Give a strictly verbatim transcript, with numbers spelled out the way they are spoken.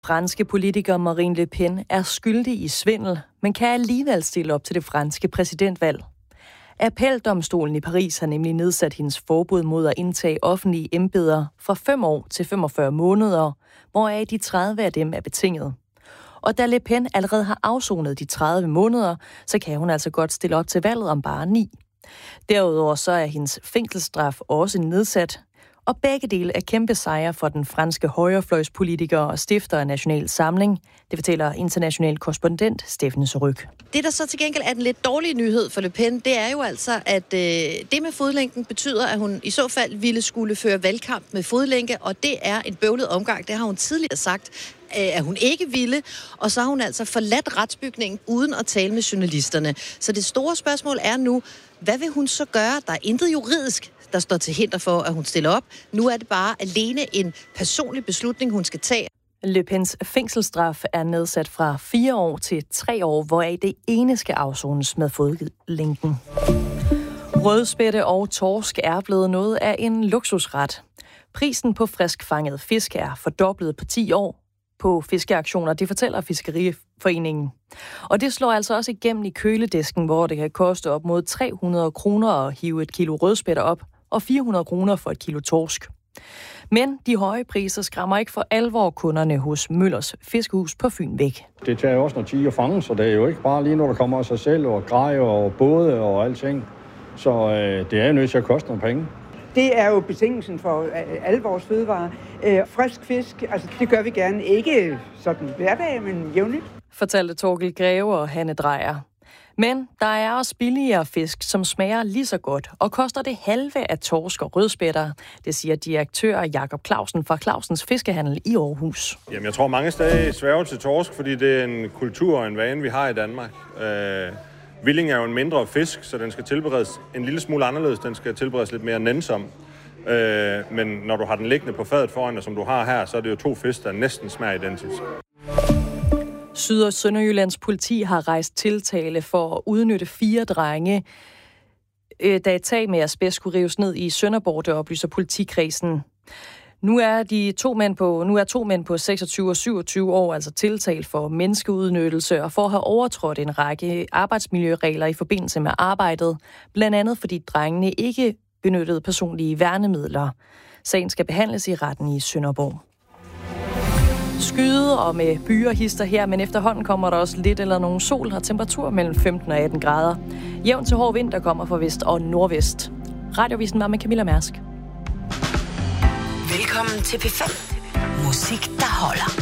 Franske politiker Marine Le Pen er skyldig i svindel, men kan alligevel stille op til det franske præsidentvalg. Appeldomstolen i Paris har nemlig nedsat hendes forbud mod at indtage offentlige embeder fra fem år til femogfyrre måneder, hvoraf de tredive af dem er betinget. Og da Le Pen allerede har afsonet de tredive måneder, så kan hun altså godt stille op til valget om bare ni. Derudover så er hendes fængselsstraf også nedsat, og begge dele er kæmpe sejre for den franske højrefløjspolitiker og stifter af National Samling. Det fortæller international korrespondent Steffen Ryg. Det, der så til gengæld er den lidt dårlige nyhed for Le Pen, det er jo altså, at øh, det med fodlænken betyder, at hun i så fald ville skulle føre valgkamp med fodlænke, og det er en bøvlet omgang. Det har hun tidligere sagt, øh, at hun ikke ville, og så har hun altså forladt retsbygningen uden at tale med journalisterne. Så det store spørgsmål er nu, hvad vil hun så gøre? Der er intet juridisk, der står til hinder for, at hun stiller op. Nu er det bare alene en personlig beslutning, hun skal tage. Le Pens fængselsstraf er nedsat fra fire år til tre år, hvoraf det ene skal afsones med fodlænken. Rødspætte og torsk er blevet noget af en luksusret. Prisen på friskfanget fisk er fordoblet på ti år på fiskeaktioner, det fortæller Fiskeriforeningen. Og det slår altså også igennem i køledisken, hvor det kan koste op mod tre hundrede kroner at hive et kilo rødspætter op, og fire hundrede kroner for et kilo torsk. Men de høje priser skræmmer ikke for alvor kunderne hos Møllers Fiskehus på Fyn væk. Det tager jo også noget tid at fange, så det er jo ikke bare lige, når der kommer af sig selv, og grejer og både og alting. Så øh, det er jo nødt til at koste nogle penge. Det er jo betingelsen for alle vores fødevarer. Øh, frisk fisk, altså det gør vi gerne. Ikke sådan hverdag, men jævnligt. Fortalte Torkel Greve og Hanne Drejer. Men der er også billigere fisk, som smager lige så godt, og koster det halve af torsk og rødspætter. Det siger direktør Jakob Clausen fra Clausens Fiskehandel i Aarhus. Jamen, jeg tror mange steder sværger til torsk, fordi det er en kultur og en vane, vi har i Danmark. Øh, Villing er jo en mindre fisk, så den skal tilberedes en lille smule anderledes. Den skal tilberedes lidt mere nænsom. Øh, men når du har den liggende på fadet foran dig, som du har her, så er det jo to fisk, der næsten smager identisk. Syd- og Sønderjyllands politi har rejst tiltale for at udnytte fire drenge, da et tag med asbest skulle rives ned i Sønderborg, det oplyser politikredsen. Nu er, de to mænd på, nu er to mænd på seksogtyve og syvogtyve år altså tiltalt for menneskeudnyttelse og for at have overtrådt en række arbejdsmiljøregler i forbindelse med arbejdet, blandt andet fordi drengene ikke benyttede personlige værnemidler. Sagen skal behandles i retten i Sønderborg. Skyde og med byer hister her, men efterhånden kommer der også lidt eller nogen sol og temperatur mellem femten og atten grader. Jævn til hård vind, der kommer fra vest og nordvest. Radiovisen var med Camilla Mærsk. Velkommen til P fem. Musik, der holder.